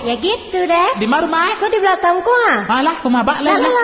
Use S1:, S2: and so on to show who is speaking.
S1: Ya gitu deh.
S2: Di mana rumah?
S1: Kok di belakangku ah?
S2: Alah, rumah Bak le.